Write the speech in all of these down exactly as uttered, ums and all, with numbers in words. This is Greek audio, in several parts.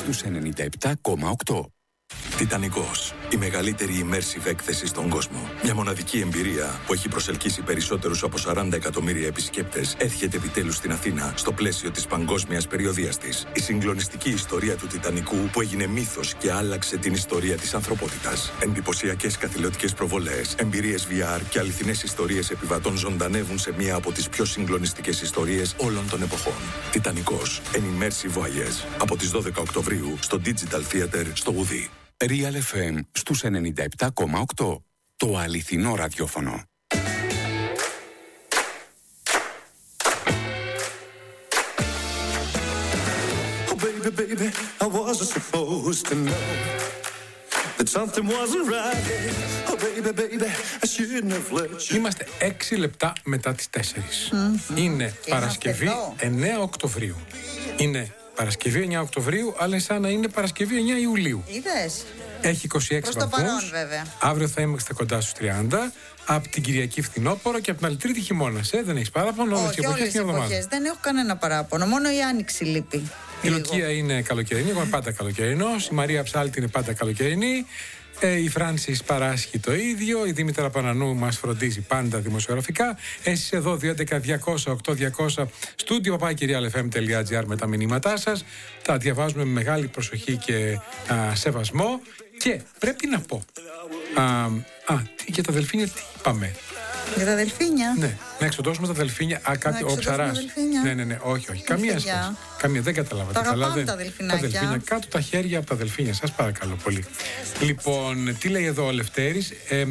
στους ενενήντα επτά κόμμα οκτώ. Τιτανικός, η μεγαλύτερη immersive έκθεση στον κόσμο. Μια μοναδική εμπειρία που έχει προσελκύσει περισσότερους από σαράντα εκατομμύρια επισκέπτες έρχεται επιτέλους στην Αθήνα στο πλαίσιο της παγκόσμιας περιοδείας της. Η συγκλονιστική ιστορία του Τιτανικού που έγινε μύθος και άλλαξε την ιστορία της ανθρωπότητας. Εντυπωσιακές καθηλωτικές προβολές, εμπειρίες βι αρ και αληθινές ιστορίες επιβατών ζωντανεύουν σε μία από τις πιο συγκλονιστικές ιστορίες όλων των εποχών. Τιτανικός, an immersive voyage. Από τις δώδεκα Οκτωβρίου στο Digital Theater στο Γουδί. Real εφ εμ στους ενενήντα επτά κόμμα οκτώ. Το αληθινό ραδιόφωνο. Oh baby, baby, I wasn't supposed to know that something wasn't right. Oh baby, baby, I shouldn't have let you. Είμαστε έξι λεπτά μετά τις τέσσερις. Mm-hmm. Είναι Παρασκευή εννέα Οκτωβρίου. Είναι Παρασκευή εννέα Οκτωβρίου, αλλά σαν να είναι Παρασκευή εννέα Ιουλίου. Είδες. Έχει είκοσι έξι βαθμούς. Προς το παρόν, βέβαια. Αύριο θα είμαστε κοντά στους τριάντα. Από την Κυριακή φθινόπωρο και από την άλλη Τρίτη χειμώνας. Ε, δεν έχεις παράπονο. Όλες οι εποχές μια εβδομάδα. Δεν έχω κανένα παράπονο. Μόνο η Άνοιξη λείπει. Η Λουκία είναι καλοκαιρινή. Εγώ είμαι πάντα καλοκαιρινός. Η Μαρία Ψάλτη είναι πάντα καλοκαιρινή. Ε, η Φράνσις παράσχει το ίδιο. Η Δήμητρα Πανανού μας φροντίζει πάντα δημοσιογραφικά. Εσείς εδώ δύο έντεκα διακόσια οκτώ διακόσια στούντιο παπάκι real f m τελεία g r με τα μηνύματά σας. Τα διαβάζουμε με μεγάλη προσοχή και α, σεβασμό. Και πρέπει να πω. Α, α τι, για τα δελφίνια τι είπαμε. Για τα δελφίνια. Ναι, να εξοντώσουμε τα δελφίνια. Α, κάποιο, ο ψαράς. Ναι, ναι, ναι, όχι, όχι. Καμία σχέση. Καμία, δεν καταλάβατε. Τα καλά. Δεν... τα δελφινάκια. Τα δελφίνια, κάτω τα χέρια από τα δελφίνια. Σας παρακαλώ πολύ. Λοιπόν, τι λέει εδώ ο Λευτέρης. Ε,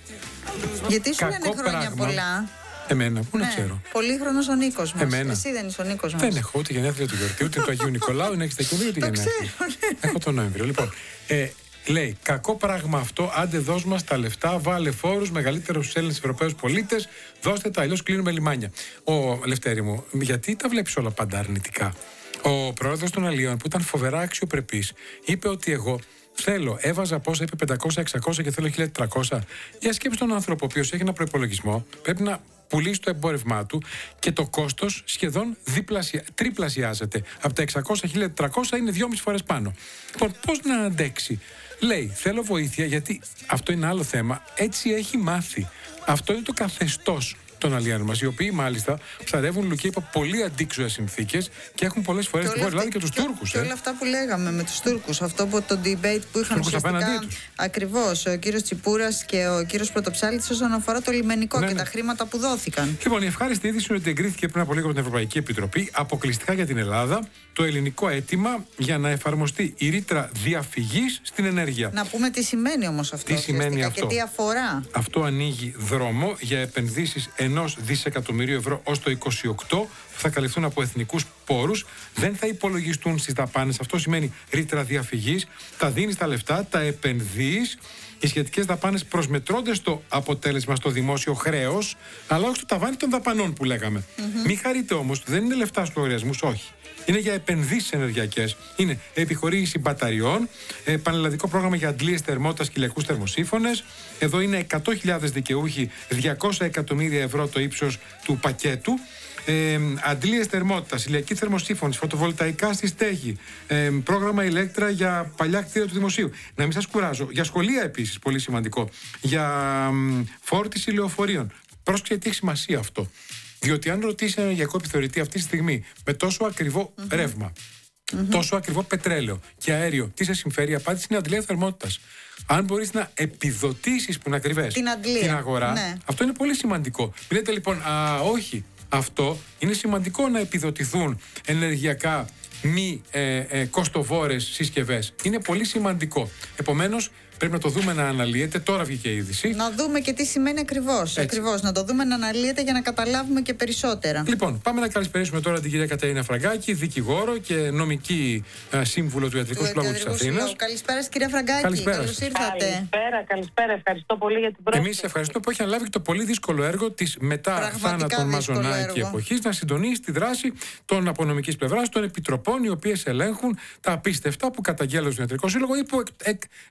Γιατί σου λένε χρόνια πράγμα. πολλά. Εμένα, πού ναι, να ξέρω. Πολύχρονος ο Νίκος μας. Εμένα. Εσύ δεν είσαι ο Νίκος μας. Δεν έχω ούτε γενέθλια του γιορτή, ούτε του Αγίου Νικολάου, είναι έξι Δεκεμβρίου, ούτε γενέθλια. Έχω τον Νοέμβριο. Λοιπόν, ε, λέει, κακό πράγμα αυτό, άντε δώσ' μας τα λεφτά, βάλε φόρους, μεγαλύτερους στους Έλληνες Ευρωπαίους πολίτες, δώστε τα, αλλιώς κλείνουμε λιμάνια. Ο Λευτέρη μου, γιατί τα βλέπεις όλα πάντα αρνητικά. Ο πρόεδρος των Αλλιών, που ήταν φοβερά αξιοπρεπής, είπε ότι εγώ θέλω, έβαζα πόσα, είπε πεντακόσια εξακόσια και θέλω χίλια τετρακόσια. Για σκέψη τον άνθρωπο, ο οποίος έχει ένα προϋπολογισμό, πρέπει να πουλήσει το εμπόρευμά του και το κόστος σχεδόν διπλασια, τριπλασιάζεται. Από τα εξακόσια χίλια τετρακόσια είναι δυόμιση φορές πάνω. Λοιπόν, πώς να αντέξει. Λέει, θέλω βοήθεια, γιατί αυτό είναι άλλο θέμα. Έτσι έχει μάθει. Αυτό είναι το καθεστώς των αλλιών μας, οι οποίοι μάλιστα ψαρεύουν, Λουκία, υπό πολύ αντίξωες συνθήκες και έχουν πολλές φορές την Βόρεια Ελλάδα και τους Τούρκους. Και όλα αυτά που λέγαμε με τους Τούρκους, αυτό από το debate που είχαν ουσιαστικά. Ακριβώς, ο κύριος Τσιπούρας και ο κύριος Πρωτοψάλτης όσον αφορά το λιμενικό ναι, και ναι. τα χρήματα που δόθηκαν. Λοιπόν, η ευχάριστη είδηση είναι ότι εγκρίθηκε πριν από λίγο από την Ευρωπαϊκή Επιτροπή αποκλειστικά για την Ελλάδα το ελληνικό αίτημα για να εφαρμοστεί η ρήτρα διαφυγής στην ενέργεια. Να πούμε τι σημαίνει όμως αυτό. Τι σημαίνει αυτό. Και τι αφορά. Αυτό ανοίγει δρόμο για επενδύσεις ενός δισεκατομμυρίου ευρώ ως το είκοσι οκτώ που θα καλυφθούν από εθνικούς πόρους. Δεν θα υπολογιστούν στις δαπάνες. Αυτό σημαίνει ρήτρα διαφυγής. Τα δίνεις τα λεφτά, τα επενδύεις. Οι σχετικές δαπάνες προσμετρώνται στο αποτέλεσμα στο δημόσιο χρέος, αλλά όχι στο ταβάνι των δαπανών που λέγαμε. Mm-hmm. Μην χαρείτε όμως, δεν είναι λεφτά στους λογαριασμούς, όχι. Είναι για επενδύσεις ενεργειακές. Είναι επιχορήγηση μπαταριών, ε, πανελλαδικό πρόγραμμα για αντλίες θερμότητας και ηλιακούς θερμοσύφωνες. Εδώ είναι εκατό χιλιάδες δικαιούχοι, διακόσια εκατομμύρια ευρώ το ύψος του πακέτου. Ε, αντλίες θερμότητας, ηλιακή θερμοσύφωνη, φωτοβολταϊκά στη στέγη, ε, πρόγραμμα ηλέκτρα για παλιά κτίρια του δημοσίου. Να μην σας κουράζω. Για σχολεία επίσης, πολύ σημαντικό. Για μ, φόρτιση λεωφορείων. Πρόσεξε τι έχει σημασία αυτό. Διότι αν ρωτήσει ένα ενεργειακό επιθεωρητή αυτή τη στιγμή με τόσο ακριβό mm-hmm. ρεύμα, mm-hmm. τόσο ακριβό πετρέλαιο και αέριο, τι σε συμφέρει, η απάντηση είναι αντλία θερμότητας. Αν μπορείς να επιδοτήσεις που είναι ακριβές την, την αγορά, ναι. αυτό είναι πολύ σημαντικό. Λέτε λοιπόν, α, όχι, αυτό είναι σημαντικό να επιδοτηθούν ενεργειακά μη ε, ε, κοστοβόρες συσκευές. Είναι πολύ σημαντικό. Επομένως, πρέπει να το δούμε να αναλύεται. Τώρα βγήκε η είδηση. Να δούμε και τι σημαίνει ακριβώς. Ακριβώς. Να το δούμε να αναλύεται για να καταλάβουμε και περισσότερα. Λοιπόν, πάμε να καλησπερίσουμε τώρα την κυρία Κατερίνα Φραγκάκη, δικηγόρο και νομική α, σύμβουλο του Ιατρικού Συλλόγου της Αθήνας. Καλησπέρα, κυρία Φραγκάκη. Καλησπέρα. Καλώς ήρθατε. Καλησπέρα, καλησπέρα. Ευχαριστώ πολύ για την πρόσκληση. Εμείς ευχαριστούμε που έχει αναλάβει και το πολύ δύσκολο έργο της μετά θάνατον μαζονάκη εποχής να συντονίσει τη δράση των απονομικής πλευράς των επιτροπών, οι οποίες ελέγχουν τα απίστευτα που καταγγέλλονται στον Ιατρικό Σύλλογο ή που εκ, εκ, εκ,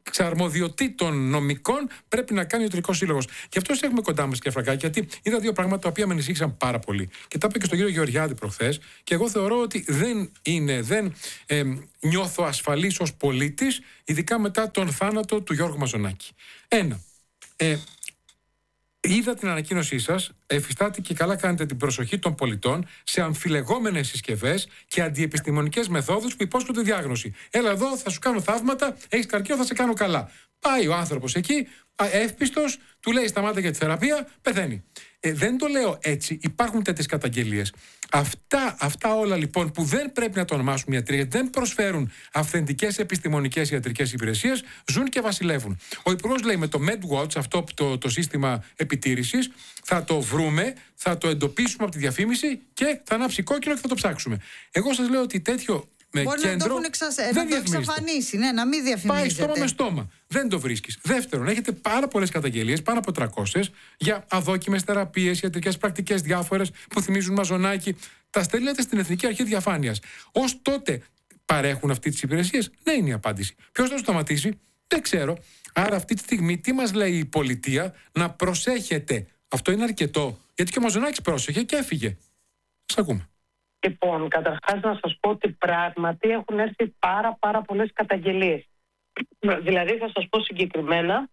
αρμοδιοτήτων νομικών πρέπει να κάνει ο Ιατρικός Σύλλογος. Γι' αυτό έχουμε κοντά μας, κύριε Φραγκάκη, γιατί είδα δύο πράγματα τα οποία με ανησύχησαν πάρα πολύ. Και τα είπα και στον κύριο Γεωργιάδη προχθές. Και εγώ θεωρώ ότι δεν είναι, δεν ε, νιώθω ασφαλής ως πολίτης, ειδικά μετά τον θάνατο του Γιώργου Μαζονάκη. Ένα. Ε, Είδα την ανακοίνωσή σας, εφιστάτε και καλά κάνετε την προσοχή των πολιτών σε αμφιλεγόμενες συσκευές και αντιεπιστημονικές μεθόδους που υπόσχονται διάγνωση. Έλα εδώ, θα σου κάνω θαύματα, έχεις καρκίνο, θα σε κάνω καλά. Πάει ο άνθρωπος εκεί, εύπιστος, του λέει σταμάτα για τη θεραπεία, πεθαίνει. Ε, δεν το λέω έτσι, υπάρχουν τέτοιες καταγγελίες. Αυτά, αυτά όλα λοιπόν που δεν πρέπει να το ονομάσουν ιατροί, γιατί δεν προσφέρουν αυθεντικές επιστημονικές ιατρικές υπηρεσίες, ζουν και βασιλεύουν. Ο Υπουργός λέει με το MedWatch, αυτό το, το σύστημα επιτήρησης, θα το βρούμε, θα το εντοπίσουμε από τη διαφήμιση και θα ανάψει κόκκινο και θα το ψάξουμε. Εγώ σας λέω ότι τέτοιο. Με Μπορεί κέντρο, να το έχουν εξασ... να το εξαφανίσει, ναι, να μην διαφημίζεται. Πάει στόμα με στόμα. Δεν το βρίσκεις. Δεύτερον, έχετε πάρα πολλές καταγγελίες, πάνω από τριακόσιες, για αδόκιμες θεραπείες, ιατρικές πρακτικές διάφορες που θυμίζουν Μαζονάκη. Τα στέλνετε στην Εθνική Αρχή Διαφάνειας. Ως τότε παρέχουν αυτή τις υπηρεσίες? Ναι, είναι η απάντηση. Ποιος θα το σταματήσει? Δεν ξέρω. Άρα αυτή τη στιγμή τι μας λέει η πολιτεία? Να προσέχετε. Αυτό είναι αρκετό. Γιατί και ο Μαζονάκης πρόσεχε και έφυγε. Σας ακούμε. Λοιπόν, καταρχάς να σας πω ότι πράγματι έχουν έρθει πάρα πάρα πολλές καταγγελίες. Δηλαδή θα σας πω συγκεκριμένα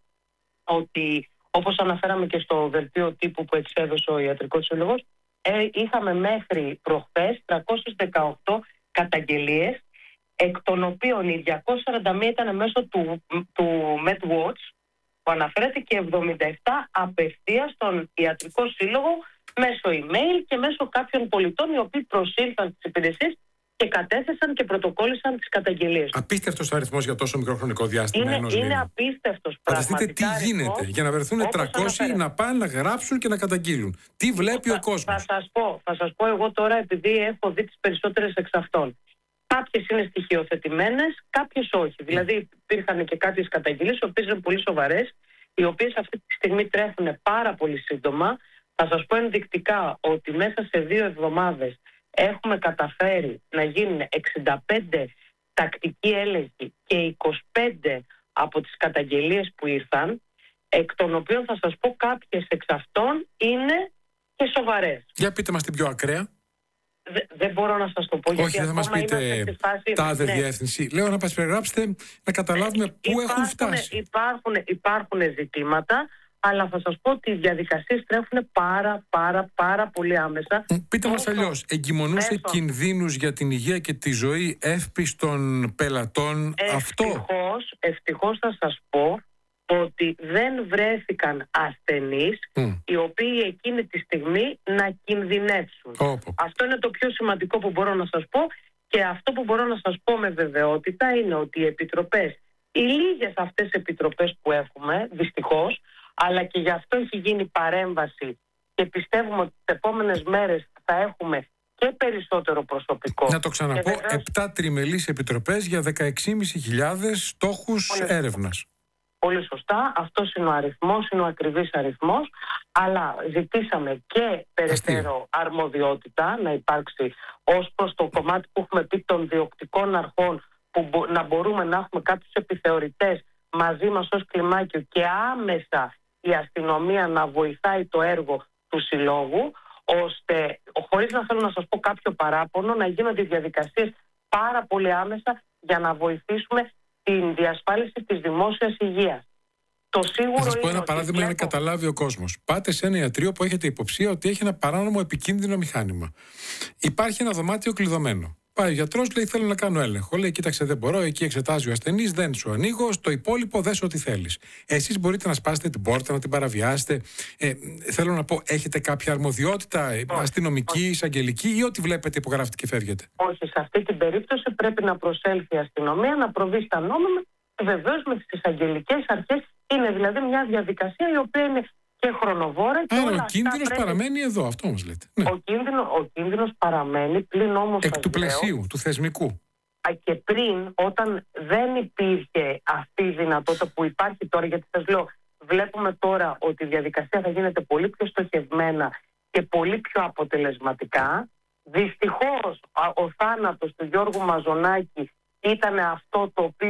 ότι, όπως αναφέραμε και στο δελτίο τύπου που εξέδωσε ο Ιατρικός Σύλλογος, ε, είχαμε μέχρι προχθές τριακόσιες δεκαοκτώ καταγγελίες, εκ των οποίων οι διακόσιες σαράντα μία ήταν μέσω του, του MedWatch, που αναφέρεται, και εβδομήντα επτά απευθείας στον Ιατρικό Σύλλογο, μέσω email και μέσω κάποιων πολιτών οι οποίοι προσήλθαν στις υπηρεσίες και κατέθεσαν και πρωτοκόλλησαν τις καταγγελίες. Απίστευτος αριθμός για τόσο μικρό χρονικό διάστημα. Είναι, ενός είναι μήνα. απίστευτος. Φανταστείτε τι γίνεται αριθμός, για να βρεθούν τριακόσιοι να πάνε να γράψουν και να καταγγείλουν. Τι βλέπει θα, ο κόσμος. Θα σας πω, θα σας πω εγώ τώρα, επειδή έχω δει τις περισσότερες εξ αυτών. Κάποιες είναι στοιχειοθετημένες, κάποιες όχι. Mm. Δηλαδή υπήρχαν και κάποιες καταγγελίες, οι οποίες είναι πολύ σοβαρές, οι οποίες αυτή τη στιγμή τρέχουν πάρα πολύ σύντομα. Θα σας πω ενδεικτικά ότι μέσα σε δύο εβδομάδες έχουμε καταφέρει να γίνουν εξήντα πέντε τακτικοί έλεγχοι και είκοσι πέντε από τις καταγγελίες που ήρθαν, εκ των οποίων θα σας πω κάποιες εξ αυτών είναι και σοβαρές. Για πείτε μας την πιο ακραία. Δε, δεν μπορώ να σας το πω. Όχι, δεν θα μας πείτε τάδε ναι. διεύθυνση. Λέω να μας περιγράψετε, να καταλάβουμε ε, πού υπάρχουν, έχουν φτάσει. Υπάρχουν, υπάρχουν ζητήματα, αλλά θα σας πω ότι οι διαδικασίες τρέχουν πάρα πάρα πάρα πολύ άμεσα. Πείτε μας αλλιώς, εγκυμονούσε μέσω... κινδύνους για την υγεία και τη ζωή εύπιστων πελατών αυτό? Ευτυχώς, ευτυχώς θα σας πω ότι δεν βρέθηκαν ασθενείς mm. οι οποίοι εκείνη τη στιγμή να κινδυνεύσουν. Oh, oh. Αυτό είναι το πιο σημαντικό που μπορώ να σας πω, και αυτό που μπορώ να σας πω με βεβαιότητα είναι ότι οι επιτροπές, οι λίγες αυτές επιτροπές που έχουμε, δυστυχώς, αλλά και γι' αυτό έχει γίνει παρέμβαση και πιστεύουμε ότι τις επόμενες μέρες θα έχουμε και περισσότερο προσωπικό. Να το ξαναπώ, βεβαίως... επτά τριμελείς επιτροπές για δεκαεξι χιλιάδες στόχους πολύ έρευνας. Πολύ σωστά, αυτός είναι ο αριθμός, είναι ο ακριβής αριθμός, αλλά ζητήσαμε και περαιτέρω αρμοδιότητα να υπάρξει ως προς το κομμάτι που έχουμε πει των διοκτικών αρχών, που μπο, να μπορούμε να έχουμε κάποιους επιθεωρητές μαζί μας ως κλιμάκιο και άμεσα η αστυνομία να βοηθάει το έργο του συλλόγου, ώστε, χωρίς να θέλω να σας πω κάποιο παράπονο, να γίνονται οι διαδικασίες πάρα πολύ άμεσα για να βοηθήσουμε την διασφάλιση της δημόσιας υγείας. Το σίγουρο θα σας πω ένα είναι παράδειγμα για να καταλάβει ο κόσμος. Πάτε σε ένα ιατρείο που έχετε υποψία ότι έχει ένα παράνομο επικίνδυνο μηχάνημα. Υπάρχει ένα δωμάτιο κλειδωμένο. Πάει ο γιατρός, λέει: θέλω να κάνω έλεγχο. Λέει: κοίταξε, δεν μπορώ. Εκεί εξετάζει ο ασθενής, δεν σου ανοίγω. Στο υπόλοιπο, δες ό,τι θέλεις. Εσείς μπορείτε να σπάσετε την πόρτα, να την παραβιάσετε. Ε, θέλω να πω, έχετε κάποια αρμοδιότητα όχι, αστυνομική, όχι. εισαγγελική, ή ό,τι βλέπετε υπογράφετε και φεύγετε? Όχι, σε αυτή την περίπτωση πρέπει να προσέλθει η αστυνομία, να προβεί στα νόμιμα, βεβαίως με τις εισαγγελικές αρχές. Είναι δηλαδή μια διαδικασία η οποία είναι και χρονοβόρα. Και άρα ο κίνδυνος πρέπει... παραμένει εδώ, αυτό μας λέτε. Ναι. Ο, κίνδυνο, ο κίνδυνος παραμένει, πλην όμως εκ του πλαισίου, λέω, του θεσμικού. Και πριν, όταν δεν υπήρχε αυτή η δυνατότητα που υπάρχει τώρα, γιατί σας λέω, βλέπουμε τώρα ότι η διαδικασία θα γίνεται πολύ πιο στοχευμένα και πολύ πιο αποτελεσματικά. Δυστυχώς ο θάνατος του Γιώργου Μαζονάκη ήταν αυτό το οποίο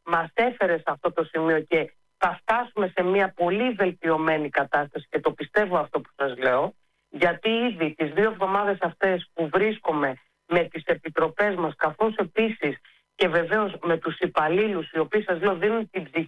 μας έφερε σε αυτό το σημείο και θα φτάσουμε σε μια πολύ βελτιωμένη κατάσταση, και το πιστεύω αυτό που σας λέω, γιατί ήδη τις δύο εβδομάδες αυτές που βρίσκομαι με τις επιτροπές μας, καθώς επίσης και βεβαίως με τους υπαλλήλους οι οποίοι, σας λέω, δίνουν την ψυχή